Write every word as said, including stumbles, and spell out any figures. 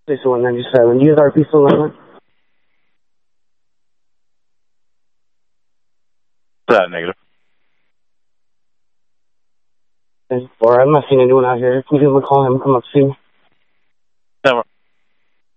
Station one ninety-seven. Do you have R P still on? That negative. Or I'm not seeing anyone out here. Can you give him a call? Have him come up to see me.